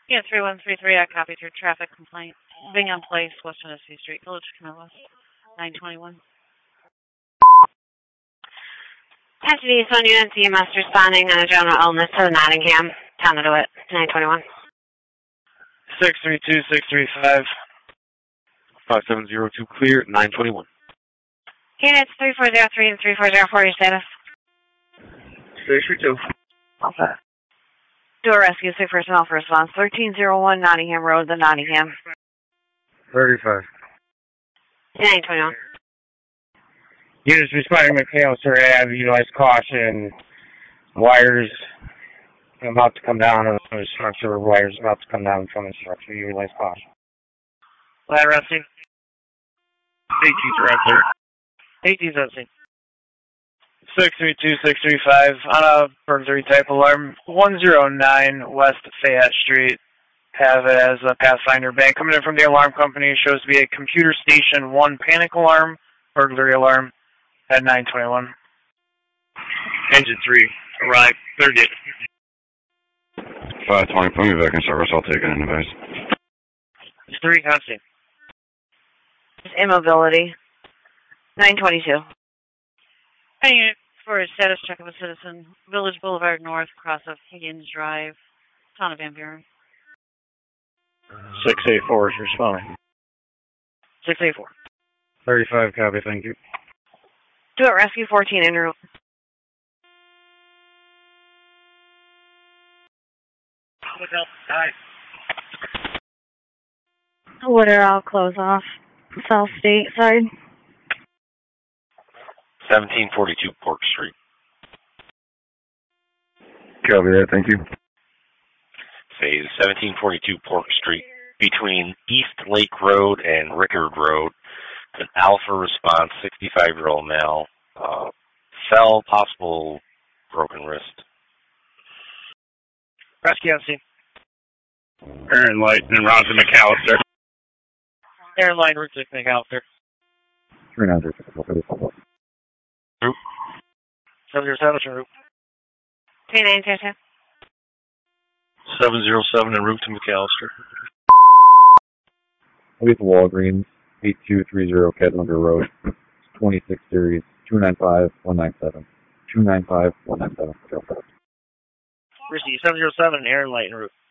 Yeah, 3133, I copied your traffic complaint. Bingham Place, West Tennessee Street, Village Camillus, 921. Entity is on unit CMS responding on a general illness to Nottingham, Town of DeWitt, 921. 632-635. 5702 clear, 921. Units 3403 and 3404, your status. 632. Okay. Do a rescue, say personnel for response. 1301 Nottingham Road, the Nottingham. 35. 921. Units responding to McAllister Ave, utilize caution. Wires about to come down on the structure. Wires about to come down from the structure. Utilize caution. Line resting. 18's resting. 18's resting. 632-635 on a burglary type alarm. 109 West Fayette Street. Have it as a Pathfinder bank coming in from the alarm company. It shows to be a computer station 1 panic alarm, burglary alarm at 921. Engine 3, arrive, 30. 520, put me back in service. I'll take it in advice. 3 constant. Immobility. 922. Hey, for a status check of a citizen, Village Boulevard North, cross of Higgins Drive, Town of Van Buren. 684 is responding. 684. 35, copy, thank you. Do it, rescue 14 en route. Woodard, I'll close off. South State side. 1742 Pork Street. Copy that, thank you. Phase 1742 Pork Street, between East Lake Road and Rickard Road. An Alpha response, 65-year-old male, fell, possible broken wrist. Rescue on scene. Aaron Light and route to McAllister. Airline route to McAllister. 300. Route. 707 route. 3922. 707 en route to McAllister. With Walgreens, 8230 Cadlander Road, 26 Series, 295-197. 295-197. Receive 707 airline route.